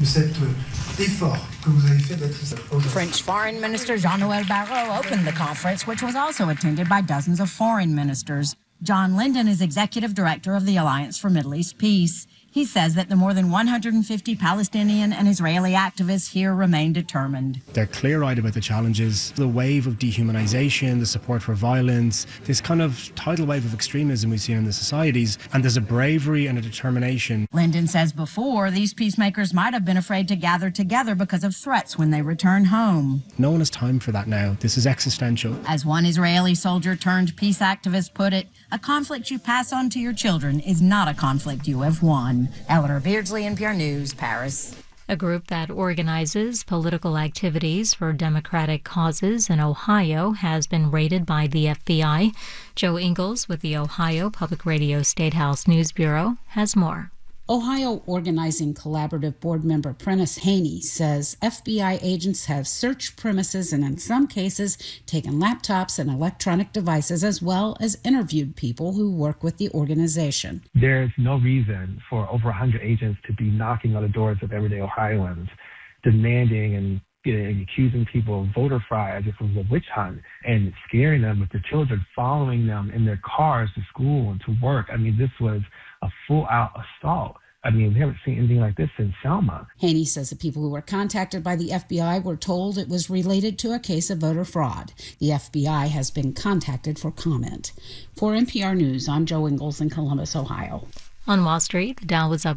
de cet effort que vous avez fait d'être ici. French Foreign Minister Jean-Noël Barrot opened the conference, which was also attended by dozens of foreign ministers. John Linden is executive director of the Alliance for Middle East Peace. He says that the more than 150 Palestinian and Israeli activists here remain determined. They're clear-eyed about the challenges, the wave of dehumanization, the support for violence, this kind of tidal wave of extremism we've seen in the societies, and there's a bravery and a determination. Linden says before, these peacemakers might have been afraid to gather together because of threats when they return home. No one has time for that now. This is existential. As one Israeli soldier turned peace activist put it, a conflict you pass on to your children is not a conflict you have won. Eleanor Beardsley, NPR News, Paris. A group that organizes political activities for democratic causes in Ohio has been raided by the FBI. Joe Ingles with the Ohio Public Radio Statehouse News Bureau has more. Ohio Organizing Collaborative board member Prentice Haney says FBI agents have searched premises and in some cases taken laptops and electronic devices as well as interviewed people who work with the organization. There's no reason for over 100 agents to be knocking on the doors of everyday Ohioans, demanding and accusing people of voter fraud as if it was a witch hunt and scaring them with their children, following them in their cars to school and to work. I mean, this was a full-out assault. I mean, we haven't seen anything like this since Selma. Haney says the people who were contacted by the FBI were told it was related to a case of voter fraud. The FBI has been contacted for comment. For NPR News, I'm Joe Ingles in Columbus, Ohio. On Wall Street, the Dow was up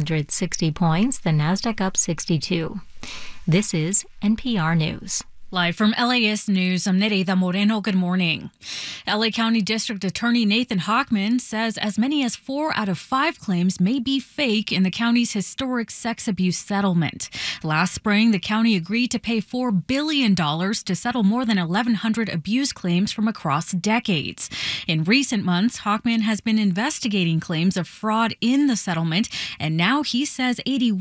360 points, the Nasdaq up 62. This is NPR News. Live from LAist News, I'm Nereida Moreno. Good morning. LA County District Attorney Nathan Hochman says as many as 4 out of 5 claims may be fake in the county's historic sex abuse settlement. Last spring, the county agreed to pay $4 billion to settle more than 1,100 abuse claims from across decades. In recent months, Hochman has been investigating claims of fraud in the settlement, and now he says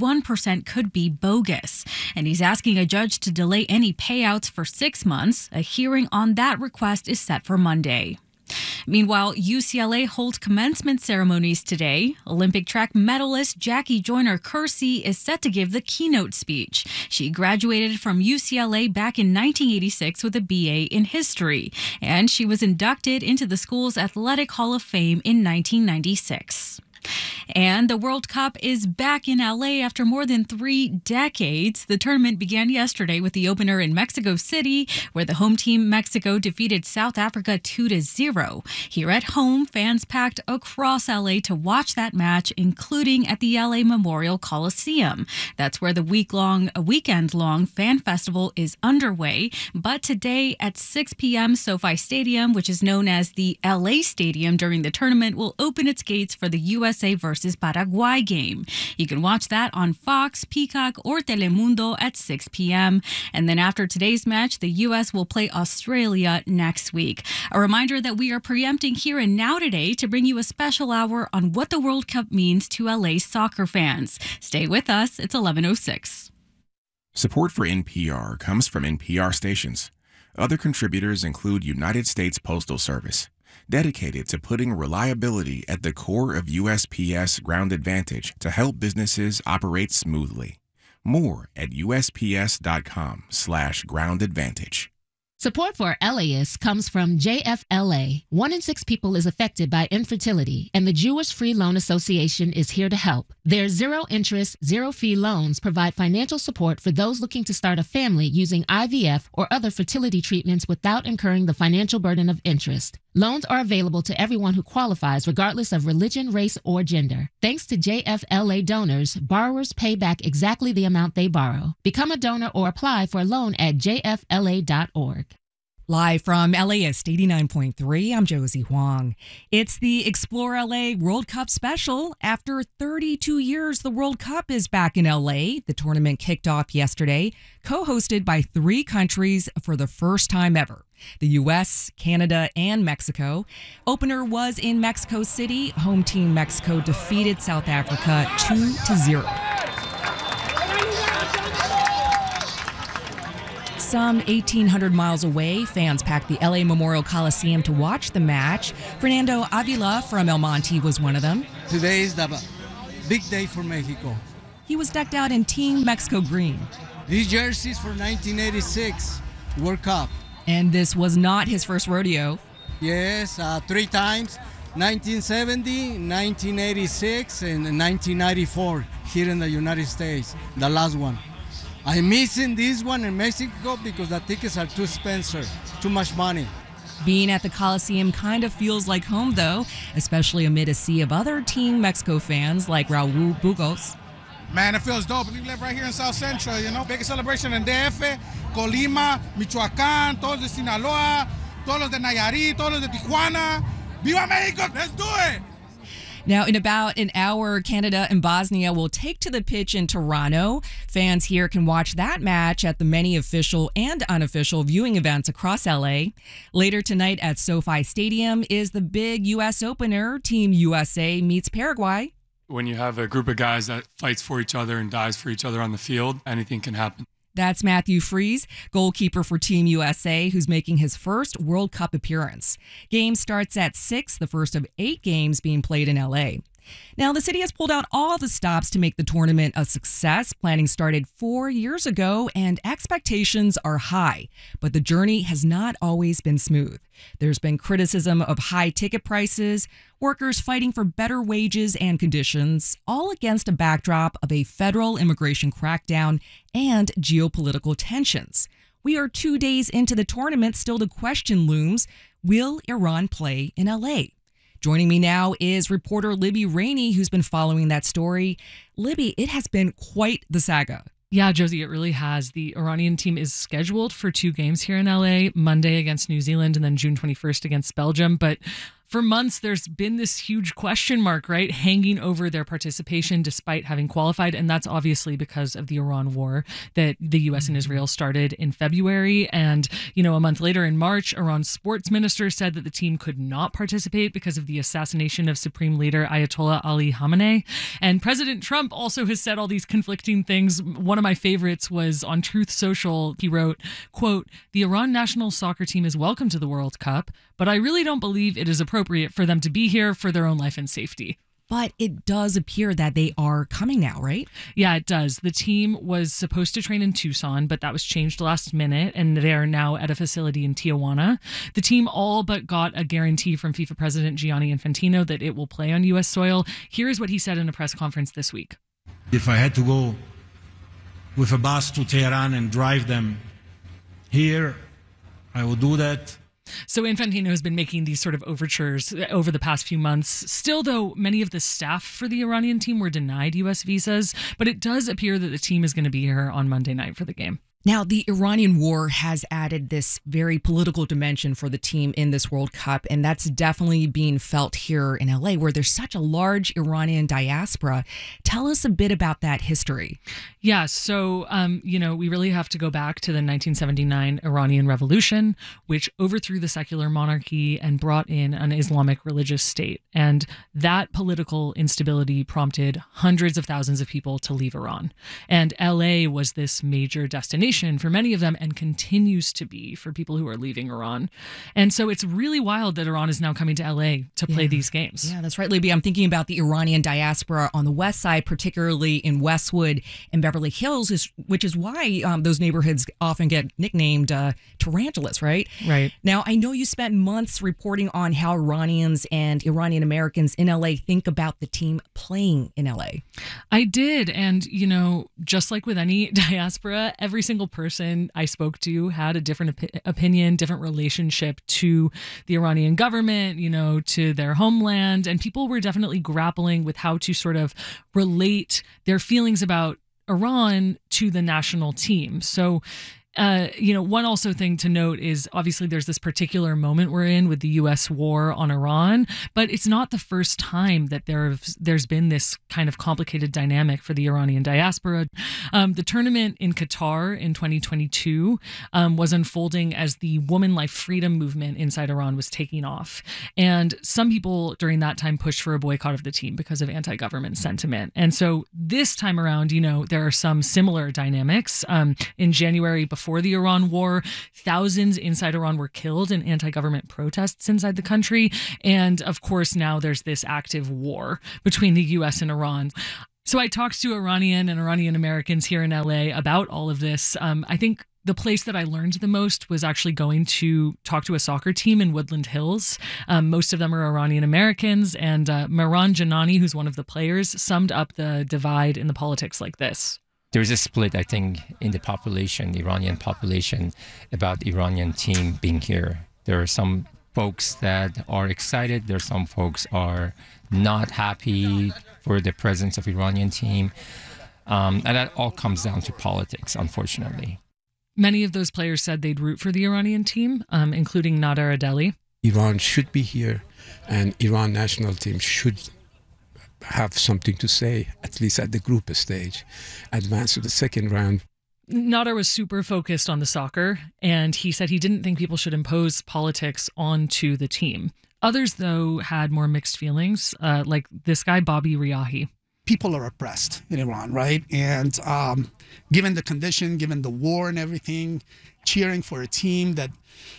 81% could be bogus. And he's asking a judge to delay any payouts for 6 months. A hearing on that request is set for Monday. Meanwhile, UCLA holds commencement ceremonies today. Olympic track medalist Jackie Joyner-Kersee is set to give the keynote speech. She graduated from UCLA back in 1986 with a BA in history, and she was inducted into the school's Athletic Hall of Fame in 1996. And the World Cup is back in LA after more than 3 decades. The tournament began yesterday with the opener in Mexico City, where the home team Mexico defeated South Africa 2-0. Here at home, fans packed across LA to watch that match, including at the LA Memorial Coliseum. That's where the weekend-long fan festival is underway. But today at 6 p.m., SoFi Stadium, which is known as the LA Stadium during the tournament, will open its gates for the USA versus Paraguay game. You can watch that on Fox, Peacock, or Telemundo at 6 p.m. And then after today's match, the U.S. will play Australia next week. A reminder that we are preempting Here and Now today to bring you a special hour on what the World Cup means to LA soccer fans. Stay with us. It's 11:06. Support for NPR comes from NPR stations. Other contributors include United States Postal Service, dedicated to putting reliability at the core of USPS Ground Advantage to help businesses operate smoothly. More at USPS.com/Ground Advantage. Support for LAist comes from JFLA. 1 in 6 people is affected by infertility, and the Jewish Free Loan Association is here to help. Their zero-interest, zero-fee loans provide financial support for those looking to start a family using IVF or other fertility treatments without incurring the financial burden of interest. Loans are available to everyone who qualifies, regardless of religion, race, or gender. Thanks to JFLA donors, borrowers pay back exactly the amount they borrow. Become a donor or apply for a loan at jfla.org. Live from LAist 89.3, I'm Josie Huang. It's the Explore LA World Cup special. After 32 years, the World Cup is back in LA. The tournament kicked off yesterday, co-hosted by 3 countries for the first time ever: the U.S., Canada, and Mexico. Opener was in Mexico City. Home team Mexico defeated South Africa 2-0. Some 1,800 miles away, fans packed the LA Memorial Coliseum to watch the match. Fernando Avila from El Monte was one of them. Today is the big day for Mexico. he was decked out in Team Mexico green. These jerseys for 1986 World Cup. And this was not his first rodeo. Yes, 3 times, 1970, 1986, and 1994 here in the United States, the last one. I'm missing this one in Mexico because the tickets are too expensive, too much money. Being at the Coliseum kind of feels like home, though, especially amid a sea of other Team Mexico fans like Raul Bugos. Man, it feels dope. We live right here in South Central, you know. Biggest celebration in DF, Colima, Michoacán, todos de Sinaloa, todos los de Nayarit, todos los de Tijuana. Viva Mexico! Let's do it! Now, in about an hour, Canada and Bosnia will take to the pitch in Toronto. Fans here can watch that match at the many official and unofficial viewing events across LA. Later tonight at SoFi Stadium is the big U.S. opener. Team USA meets Paraguay. When you have a group of guys that fights for each other and dies for each other on the field, anything can happen. That's Matthew Freese, goalkeeper for Team USA, who's making his first World Cup appearance. Game starts at 6, the first of 8 games being played in LA. Now, the city has pulled out all the stops to make the tournament a success. Planning started 4 years ago, and expectations are high. But the journey has not always been smooth. There's been criticism of high ticket prices, workers fighting for better wages and conditions, all against a backdrop of a federal immigration crackdown and geopolitical tensions. We are 2 days into the tournament. Still the question looms, will Iran play in LA? Joining me now is reporter Libby Rainey, who's been following that story. Libby, it has been quite the saga. Yeah, Josie, it really has. The Iranian team is scheduled for 2 games here in LA, Monday against New Zealand and then June 21st against Belgium. But for months, there's been this huge question mark, right, hanging over their participation despite having qualified. And that's obviously because of the Iran war that the U.S. and Israel started in February. And, a month later in March, Iran's sports minister said that the team could not participate because of the assassination of Supreme Leader Ayatollah Ali Khamenei. And President Trump also has said all these conflicting things. One of my favorites was on Truth Social. He wrote, quote, "The Iran national soccer team is welcome to the World Cup, but I really don't believe it is appropriate for them to be here for their own life and safety." But it does appear that they are coming now, right? Yeah, it does. The team was supposed to train in Tucson, but that was changed last minute, and they are now at a facility in Tijuana. The team all but got a guarantee from FIFA President Gianni Infantino that it will play on U.S. soil. Here's what he said in a press conference this week. If I had to go with a bus to Tehran and drive them here, I would do that. So Infantino has been making these sort of overtures over the past few months. Still, though, many of the staff for the Iranian team were denied U.S. visas, but it does appear that the team is going to be here on Monday night for the game. Now, the Iranian war has added this very political dimension for the team in this World Cup, and that's definitely being felt here in LA, where there's such a large Iranian diaspora. Tell us a bit about that history. Yeah, so, we really have to go back to the 1979 Iranian Revolution, which overthrew the secular monarchy and brought in an Islamic religious state. And that political instability prompted hundreds of thousands of people to leave Iran. And LA was this major destination for many of them and continues to be for people who are leaving Iran. And so it's really wild that Iran is now coming to LA to play these games. Yeah, that's right, Libby. I'm thinking about the Iranian diaspora on the west side, particularly in Westwood and Beverly Hills, which is why those neighborhoods often get nicknamed tarantulas, right? Right. Now, I know you spent months reporting on how Iranians and Iranian Americans in LA think about the team playing in LA. I did. And, just like with any diaspora, every single person I spoke to had a different opinion, different relationship to the Iranian government, to their homeland. And people were definitely grappling with how to sort of relate their feelings about Iran to the national team. So, one also thing to note is obviously there's this particular moment we're in with the U.S. war on Iran, but it's not the first time that there's been this kind of complicated dynamic for the Iranian diaspora. The tournament in Qatar in 2022 was unfolding as the woman life freedom movement inside Iran was taking off. And some people during that time pushed for a boycott of the team because of anti-government sentiment. And so this time around, there are some similar dynamics. In January, before the Iran war, thousands inside Iran were killed in anti-government protests inside the country. And of course, now there's this active war between the U.S. and Iran. So I talked to Iranian and Iranian Americans here in LA about all of this. I think the place that I learned the most was actually going to talk to a soccer team in Woodland Hills. Most of them are Iranian Americans, and Mehran Janani, who's one of the players, summed up the divide in the politics like this. There's a split, I think, in the population, Iranian population, about Iranian team being here. There are some folks that are excited. There are some folks are not happy for the presence of Iranian team. And that all comes down to politics, unfortunately. Many of those players said they'd root for the Iranian team, including Nader Adeli. Iran should be here, and Iran national team should have something to say, at least at the group stage, advance to the second round. Nader was super focused on the soccer, and he said he didn't think people should impose politics onto the team. Others, though, had more mixed feelings, like this guy, Bobby Riahi. People are oppressed in Iran, right? And given the condition, given the war and everything, cheering for a team that,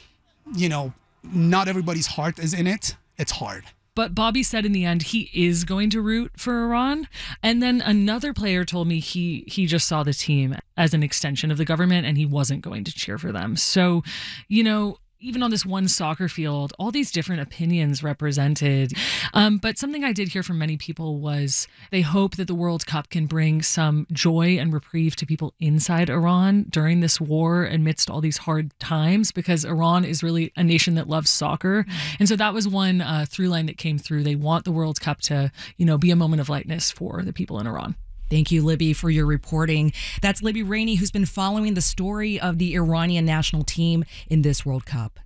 not everybody's heart is in it, it's hard. But Bobby said in the end he is going to root for Iran. And then another player told me he just saw the team as an extension of the government and he wasn't going to cheer for them. So, even on this one soccer field, all these different opinions represented. But something I did hear from many people was they hope that the World Cup can bring some joy and reprieve to people inside Iran during this war amidst all these hard times, because Iran is really a nation that loves soccer. And so that was one through line that came through. They want the World Cup to, be a moment of lightness for the people in Iran. Thank you, Libby, for your reporting. That's Libby Rainey, who's been following the story of the Iranian national team in this World Cup.